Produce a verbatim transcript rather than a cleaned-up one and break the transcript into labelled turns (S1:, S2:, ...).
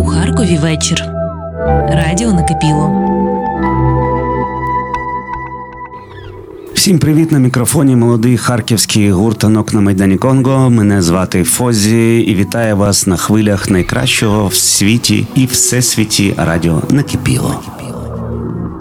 S1: Харкові вечір. Радіо накипіло.
S2: Всім привіт, на мікрофоні молодий харківський гурт «Танок на Майдані Конго». Мене звати Фозі і вітаю вас на хвилях найкращого в світі і всесвіті радіо накипіло.